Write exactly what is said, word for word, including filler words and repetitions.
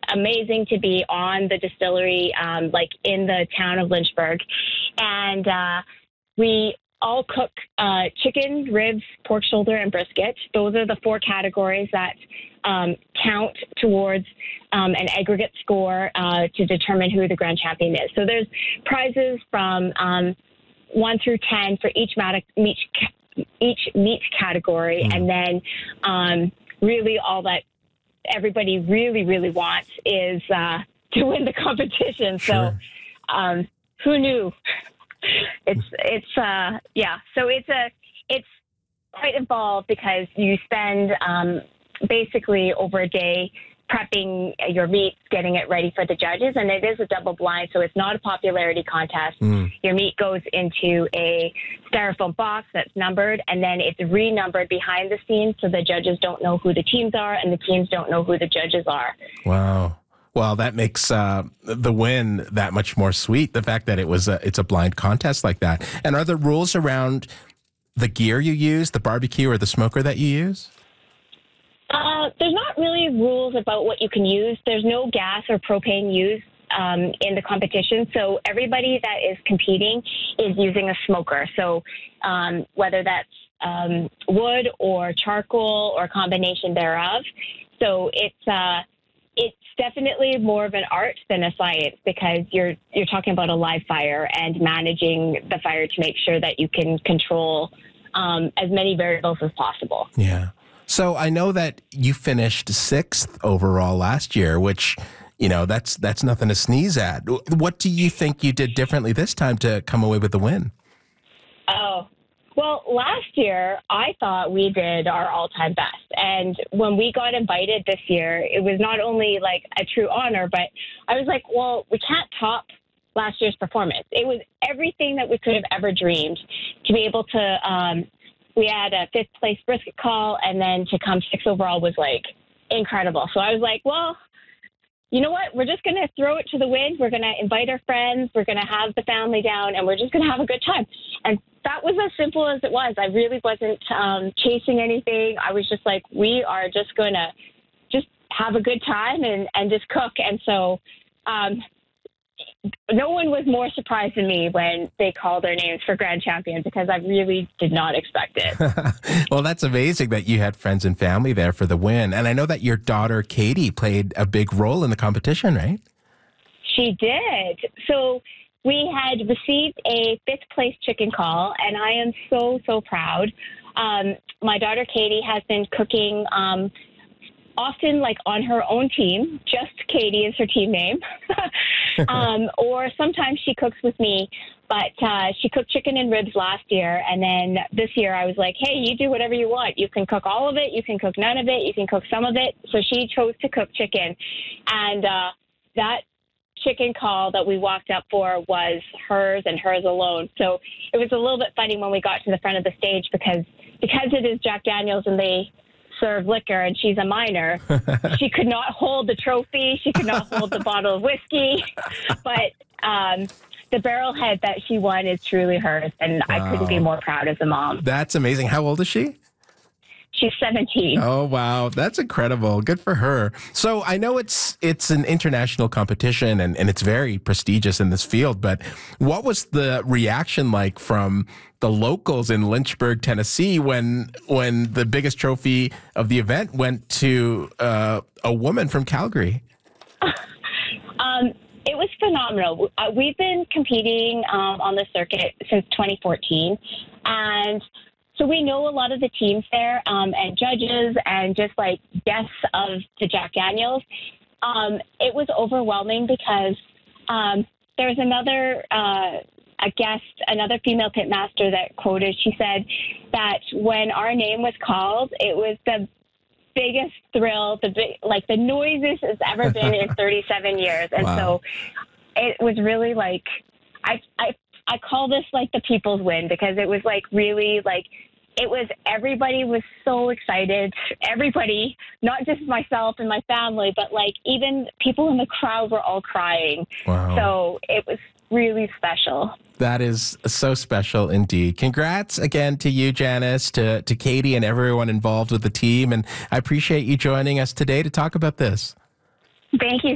amazing to be on the distillery, um, like in the town of Lynchburg. And uh, we all cook uh, chicken, ribs, pork shoulder, and brisket. Those are the four categories that um, count towards um, an aggregate score uh, to determine who the grand champion is. So there's prizes from um, one through ten for each mat- each, each meat category, mm. and then um, really all that everybody really, really wants is uh, to win the competition. Sure. So um, who knew? It's it's uh yeah. So it's a it's quite involved because you spend um, basically over a day prepping your meat, getting it ready for the judges, and it is a double blind, so it's not a popularity contest. Mm. Your meat goes into a styrofoam box that's numbered, and then it's renumbered behind the scenes, so the judges don't know who the teams are, and the teams don't know who the judges are. Wow. Well, that makes uh, the win that much more sweet, the fact that it was a, it's a blind contest like that. And are there rules around the gear you use, the barbecue or the smoker that you use? Uh, there's not really rules about what you can use. There's no gas or propane used um, in the competition. So everybody that is competing is using a smoker. So um, whether that's um, wood or charcoal or a combination thereof. So it's... Uh, It's definitely more of an art than a science because you're you're talking about a live fire and managing the fire to make sure that you can control um, as many variables as possible. Yeah. So I know that you finished sixth overall last year, which, you know, that's that's nothing to sneeze at. What do you think you did differently this time to come away with the win? Oh, well, last year, I thought we did our all-time best. And when we got invited this year, it was not only like a true honor, but I was like, well, we can't top last year's performance. It was everything that we could have ever dreamed to be able to, um, we had a fifth place brisket call, and then to come sixth overall was like incredible. So I was like, well, you know what? We're just going to throw it to the wind. We're going to invite our friends. We're going to have the family down, and we're just going to have a good time. And that was as simple as it was. I really wasn't um, chasing anything. I was just like, we are just going to just have a good time and, and just cook. And so um, no one was more surprised than me when they called their names for grand champion because I really did not expect it. Well, that's amazing that you had friends and family there for the win. And I know that your daughter, Katie, played a big role in the competition, right? She did. So we had received a fifth place chicken call, and I am so, so proud. Um, my daughter, Katie, has been cooking um, often like on her own team. Just Katie is her team name. um, or sometimes she cooks with me. But uh, she cooked chicken and ribs last year. And then this year I was like, hey, you do whatever you want. You can cook all of it. You can cook none of it. You can cook some of it. So she chose to cook chicken. And uh, that chicken call that we walked up for was hers and hers alone. So it was a little bit funny when we got to the front of the stage because because it is Jack Daniels and they serve liquor and she's a minor, she could not hold the trophy. She could not hold the bottle of whiskey. But um, the barrel head that she won is truly hers. And wow. I couldn't be more proud as a mom. That's amazing. How old is she? She's seventeen. Oh, wow. That's incredible. Good for her. So I know it's it's an international competition and, and it's very prestigious in this field, but what was the reaction like from the locals in Lynchburg, Tennessee, when when the biggest trophy of the event went to uh, a woman from Calgary? um, it was phenomenal. Uh, we've been competing um, on the circuit since twenty fourteen, and so we know a lot of the teams there um, and judges and just like guests of the Jack Daniels. Um, it was overwhelming because um, there was another uh, a guest, another female pitmaster that quoted. She said that when our name was called, it was the biggest thrill, the big, like the noisiest it's ever been in thirty-seven years. And wow. so it was really like, I, I, I call this like the people's win because it was like really like, it was, everybody was so excited. Everybody, not just myself and my family, but like even people in the crowd were all crying. Wow. So it was really special. That is so special indeed. Congrats again to you, Janice, to, to Katie and everyone involved with the team. And I appreciate you joining us today to talk about this. Thank you